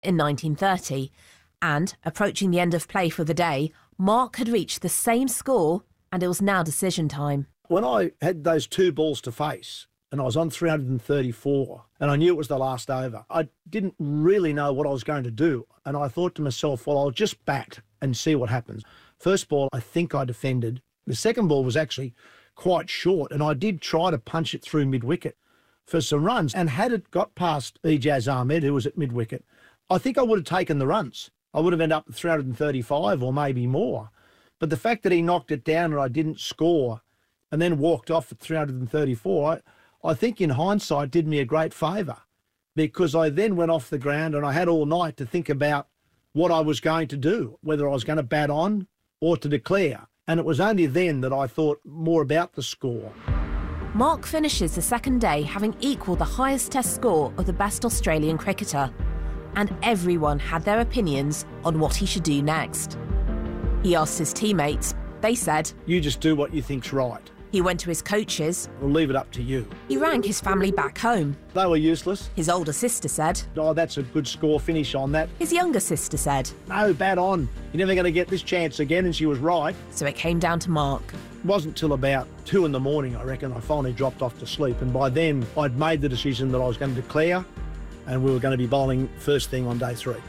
in 1930. And, approaching the end of play for the day, Mark had reached the same score and it was now decision time. When I had those two balls to face and I was on 334 and I knew it was the last over, I didn't really know what I was going to do. And I thought to myself, well, I'll just bat and see what happens. First ball, I think I defended. The second ball was actually quite short and I did try to punch it through mid-wicket for some runs. And had it got past Ijaz Ahmed, who was at mid-wicket, I think I would have taken the runs. I would have ended up at 335 or maybe more. But the fact that he knocked it down and I didn't score and then walked off at 334, I think in hindsight did me a great favour, because I then went off the ground and I had all night to think about what I was going to do, whether I was going to bat on or to declare. And it was only then that I thought more about the score. Mark finishes the second day having equalled the highest test score of the best Australian cricketer. And everyone had their opinions on what he should do next. He asked his teammates. They said, "You just do what you think's right. He went to his coaches. We'll leave it up to you." He rang his family back home. They were useless. His older sister said, "Oh, that's a good score finish on that." His younger sister said, "No, bat on. You're never going to get this chance again," and she was right. So it came down to Mark. It wasn't till about 2 in the morning, I reckon, I finally dropped off to sleep. And by then, I'd made the decision that I was going to declare and we were going to be bowling first thing on day 3.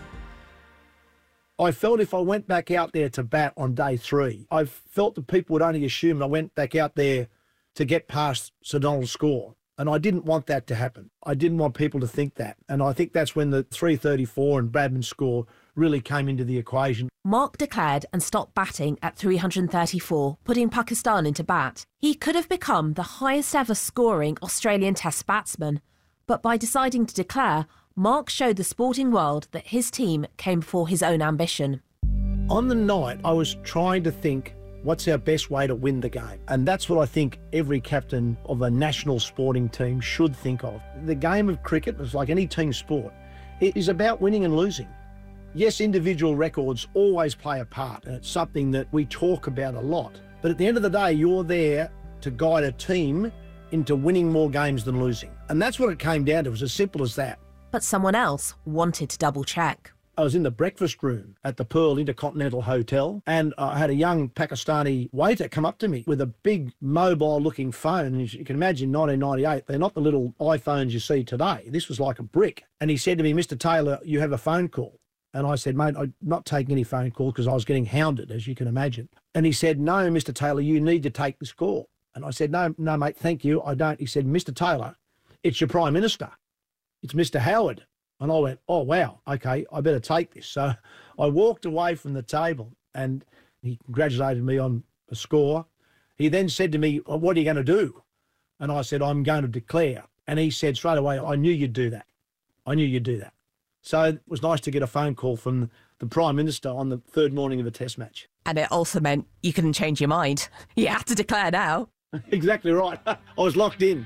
I felt if I went back out there to bat on day 3, I felt that people would only assume I went back out there to get past Sir Donald's score. And I didn't want that to happen. I didn't want people to think that. And I think that's when the 334 and Bradman's score really came into the equation. Mark declared and stopped batting at 334, putting Pakistan into bat. He could have become the highest ever scoring Australian Test batsman. But by deciding to declare, Mark showed the sporting world that his team came before his own ambition. On the night, I was trying to think, what's our best way to win the game? And that's what I think every captain of a national sporting team should think of. The game of cricket is like any team sport. It is about winning and losing. Yes, individual records always play a part, and it's something that we talk about a lot. But at the end of the day, you're there to guide a team into winning more games than losing. And that's what it came down to. It was as simple as that. But someone else wanted to double check. I was in the breakfast room at the Pearl Intercontinental Hotel, and I had a young Pakistani waiter come up to me with a big mobile-looking phone. And you can imagine 1998, they're not the little iPhones you see today. This was like a brick. And he said to me, "Mr. Taylor, you have a phone call." And I said, "Mate, I'm not taking any phone calls," because I was getting hounded, as you can imagine. And he said, "No, Mr. Taylor, you need to take this call." And I said, no, mate, thank you, I don't." He said, "Mr. Taylor, it's your Prime Minister. It's Mr. Howard." And I went, "Oh, wow, okay, I better take this." So I walked away from the table and he congratulated me on a score. He then said to me, "Well, what are you going to do?" And I said, "I'm going to declare." And he said straight away, "I knew you'd do that. I knew you'd do that." So it was nice to get a phone call from the Prime Minister on the third morning of a Test match. And it also meant you couldn't change your mind. You had to declare now. Exactly right. I was locked in.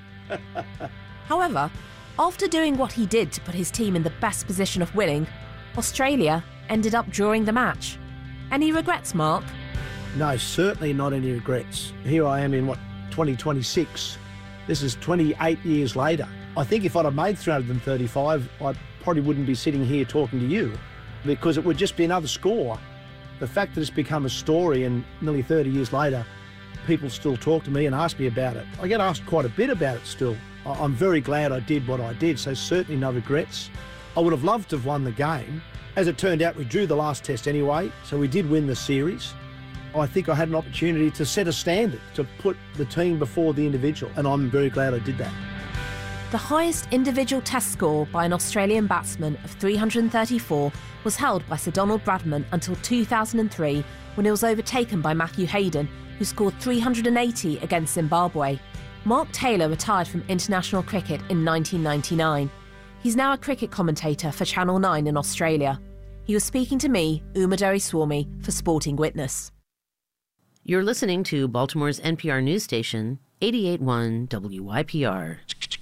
However, after doing what he did to put his team in the best position of winning, Australia ended up drawing the match. Any regrets, Mark? No, certainly not any regrets. Here I am in, 2026. This is 28 years later. I think if I'd have made 335, I probably wouldn't be sitting here talking to you, because it would just be another score. The fact that it's become a story and nearly 30 years later, people still talk to me and ask me about it. I get asked quite a bit about it still. I'm very glad I did what I did, so certainly no regrets. I would have loved to have won the game. As it turned out, we drew the last test anyway, so we did win the series. I think I had an opportunity to set a standard, to put the team before the individual, and I'm very glad I did that. The highest individual test score by an Australian batsman of 334 was held by Sir Donald Bradman until 2003, when it was overtaken by Matthew Hayden, who scored 380 against Zimbabwe. Mark Taylor retired from international cricket in 1999. He's now a cricket commentator for Channel 9 in Australia. He was speaking to me, Uma Doraiswamy, for Sporting Witness. You're listening to Baltimore's NPR news station, 88.1 WYPR.